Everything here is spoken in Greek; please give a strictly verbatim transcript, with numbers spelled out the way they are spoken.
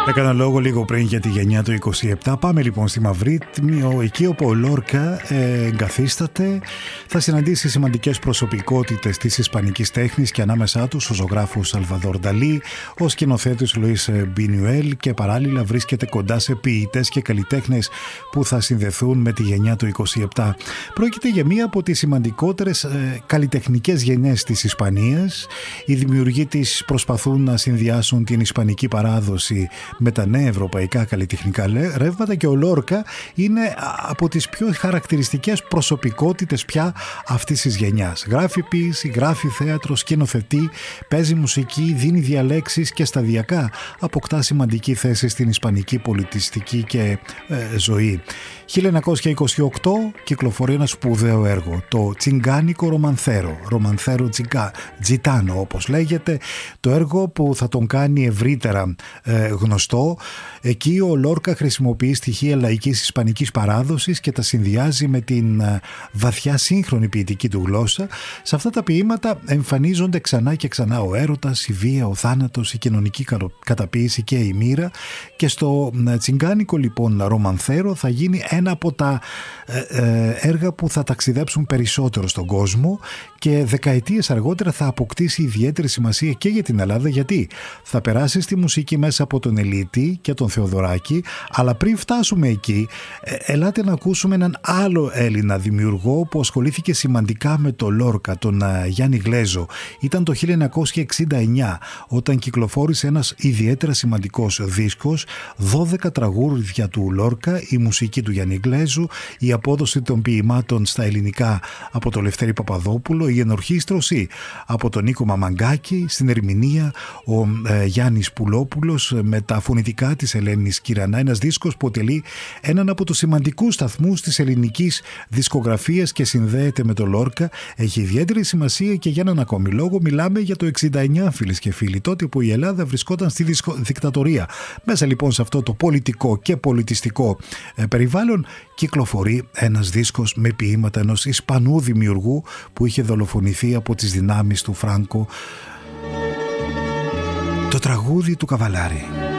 Έκανα λόγο λίγο πριν για τη γενιά του είκοσι επτά. Πάμε λοιπόν στη Μαυρίτιμιο, εκεί όπου ο Λόρκα ε, εγκαθίσταται. Θα συναντήσει σημαντικές προσωπικότητες της ισπανικής τέχνης και ανάμεσά τους ο ζωγράφος Σαλβαδόρ Νταλί, ο σκηνοθέτης Λουίς Μπινιουέλ και παράλληλα βρίσκεται κοντά σε ποιητές και καλλιτέχνες που θα συνδεθούν με τη γενιά του είκοσι επτά. Πρόκειται για μία από τις σημαντικότερες ε, καλλιτεχνικές γενιές της Ισπανίας. Οι δημιουργοί της προσπαθούν να συνδυάσουν την ισπανική παράδοση με τα νέα ευρωπαϊκά καλλιτεχνικά ρεύματα και ο Λόρκα είναι από τις πιο χαρακτηριστικές προσωπικότητες πια αυτής της γενιάς. Γράφει ποίηση, γράφει θέατρο, σκηνοθετεί, παίζει μουσική, δίνει διαλέξεις και σταδιακά αποκτά σημαντική θέση στην ισπανική πολιτιστική και ε, ζωή. χίλια εννιακόσια είκοσι οκτώ κυκλοφορεί ένα σπουδαίο έργο, το Τσιγκάνικο Ρομανθέρο, Ρομανθέρο Τζιτάνο όπως λέγεται, το έργο που θα τον κάνει ευρύτερα ε, γνωστό. Εκεί ο Λόρκα χρησιμοποιεί στοιχεία λαϊκής ισπανικής παράδοσης και τα συνδυάζει με την βαθιά σύγχρονη ποιητική του γλώσσα. Σε αυτά τα ποίηματα εμφανίζονται ξανά και ξανά ο έρωτας, η βία, ο θάνατος, η κοινωνική καταποίηση και η μοίρα, και στο Τσιγκάνικο λοιπόν Ρομανθέρο θα γίνει ένα από τα έργα που θα ταξιδέψουν περισσότερο στον κόσμο και δεκαετίες αργότερα θα αποκτήσει ιδιαίτερη σημασία και για την Ελλάδα, γιατί θα περάσει στη μουσική μέσα από τον Ελίτη και τον Θεοδωράκη. Αλλά πριν φτάσουμε εκεί, ελάτε να ακούσουμε έναν άλλο Έλληνα δημιουργό που ασχολήθηκε σημαντικά με το Λόρκα, τον Γιάννη Γλέζο. Ήταν το χίλια εννιακόσια εξήντα εννιά όταν κυκλοφόρησε ένας ιδιαίτερα σημαντικός δίσκος, δώδεκα τραγούδια του Λόρκα, η μουσική του Γιάννη Γλέζου, η απόδοση των ποιημάτων στα ελληνικά από τον Λευτέρη Παπαδόπουλο, η ενορχήστρωση από τον Νίκο Μαμαγκάκη, στην ερμηνεία ο ε, Γιάννης Πουλόπουλος με τα φωνητικά της Ελένης Κυρανά, ένας δίσκος που αποτελεί έναν από τους σημαντικούς σταθμούς της ελληνικής δισκογραφίας και συνδέεται με το Λόρκα. Έχει ιδιαίτερη σημασία και για έναν ακόμη λόγο. Μιλάμε για το εξήντα εννιά, φίλες και φίλοι, τότε που η Ελλάδα βρισκόταν στη δικτατορία. Μέσα λοιπόν σε αυτό το πολιτικό και πολιτιστικό ε, περιβάλλον κυκλοφορεί ένας δίσκος με ποίηματα ενός Ισπανού δημιουργού που είχε δολοφονηθεί από τις δυνάμεις του Φράνκο, το τραγούδι του Καβαλάρη.